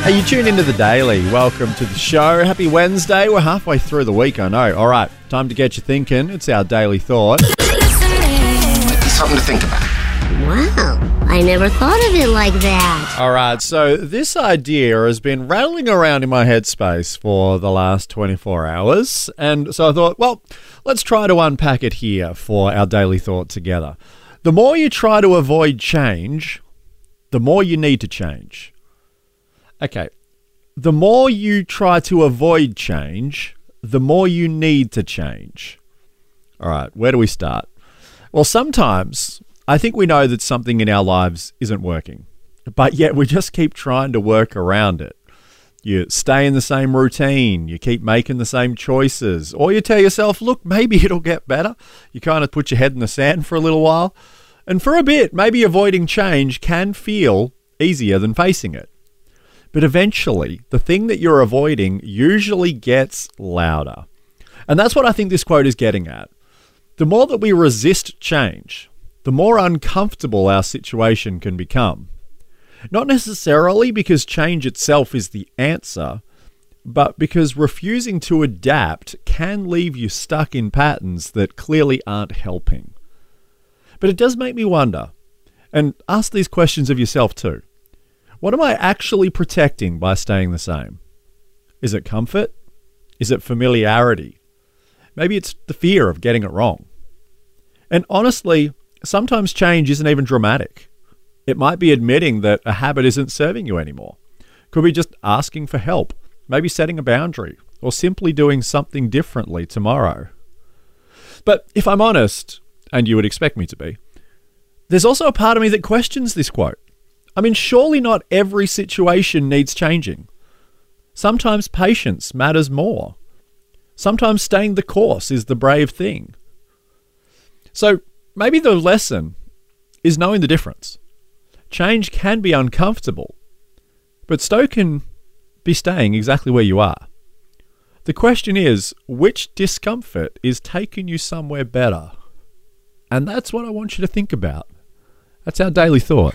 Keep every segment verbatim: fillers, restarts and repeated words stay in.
Hey, you tuned into The Daily. Welcome to the show. Happy Wednesday. We're halfway through the week, I know. All right, time to get you thinking. It's our Daily Thought. Something to think about. Wow, I never thought of it like that. All right, so this idea has been rattling around in my headspace for the last twenty-four hours. And so I thought, well, let's try to unpack it here for our Daily Thought together. The more you try to avoid change, the more you need to change. Okay, the more you try to avoid change, the more you need to change. All right, where do we start? Well, sometimes I think we know that something in our lives isn't working, but yet we just keep trying to work around it. You stay in the same routine, you keep making the same choices, or you tell yourself, look, maybe it'll get better. You kind of put your head in the sand for a little while, and for a bit, maybe avoiding change can feel easier than facing it. But eventually, the thing that you're avoiding usually gets louder. And that's what I think this quote is getting at. The more that we resist change, the more uncomfortable our situation can become. Not necessarily because change itself is the answer, but because refusing to adapt can leave you stuck in patterns that clearly aren't helping. But it does make me wonder, and ask these questions of yourself too. What am I actually protecting by staying the same? Is it comfort? Is it familiarity? Maybe it's the fear of getting it wrong. And honestly, sometimes change isn't even dramatic. It might be admitting that a habit isn't serving you anymore. Could be just asking for help, maybe setting a boundary, or simply doing something differently tomorrow. But if I'm honest, and you would expect me to be, there's also a part of me that questions this quote. I mean, surely not every situation needs changing. Sometimes patience matters more. Sometimes staying the course is the brave thing. So maybe the lesson is knowing the difference. Change can be uncomfortable, but so can be staying exactly where you are. The question is, which discomfort is taking you somewhere better? And that's what I want you to think about. That's our Daily Thought.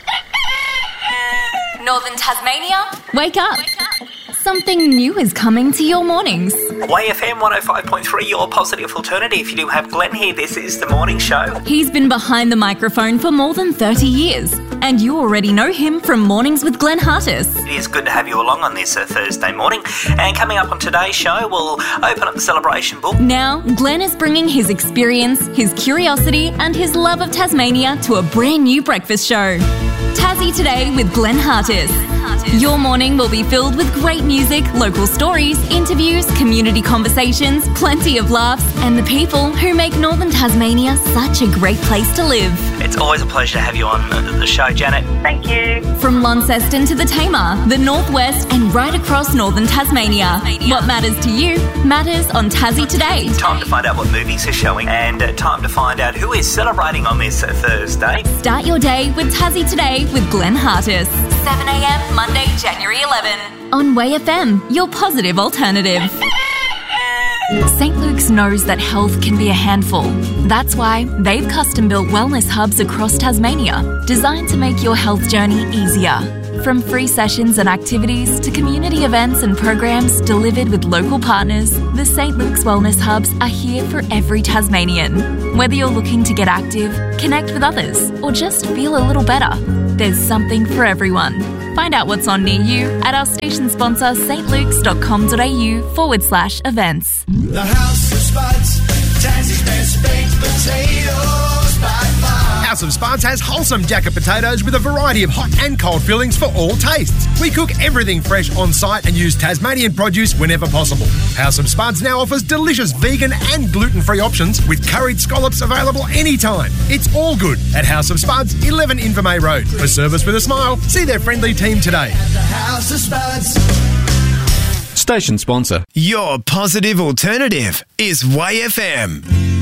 Northern Tasmania, wake up. Wake up. Something new is coming to your mornings. Y F M one oh five point three, your positive alternative. You do have Glenn here. This is the morning show. He's been behind the microphone for more than thirty years, and you already know him from Mornings with Glenn Hartis. It is good to have you along on this uh, Thursday morning. And coming up on today's show, we'll open up the celebration book. Now, Glenn is bringing his experience, his curiosity, and his love of Tasmania to a brand new breakfast show. Tassie Today with Glenn Hartis. Your morning will be filled with great music, local stories, interviews, community conversations, plenty of laughs, and the people who make Northern Tasmania such a great place to live. It's always a pleasure to have you on the show, Janet. Thank you. From Launceston to the Tamar, the Northwest, and right across Northern Tasmania. What matters to you matters on Tassie Today. Time to find out what movies are showing, and uh, time to find out who is celebrating on this uh, Thursday. Start your day with Tassie Today with Glenn Hartis. seven a.m. Monday, January eleventh. On Y F M, your positive alternative. Saint Luke's knows that health can be a handful. That's why they've custom-built wellness hubs across Tasmania, designed to make your health journey easier. From free sessions and activities to community events and programs delivered with local partners, the Saint Luke's Wellness Hubs are here for every Tasmanian. Whether you're looking to get active, connect with others, or just feel a little better, there's something for everyone. Find out what's on near you at our station sponsor stlukes.com.au forward slash events. The House of Spuds, Tassie's best baked potatoes by far. House of Spuds has wholesome jacket potatoes with a variety of hot and cold fillings for all tastes. We cook everything fresh on site and use Tasmanian produce whenever possible. House of Spuds now offers delicious vegan and gluten-free options with curried scallops available anytime. It's all good at House of Spuds, eleven Invermay Road. For service with a smile, see their friendly team today. At the House of Spuds. Station sponsor. Your positive alternative is Y F M.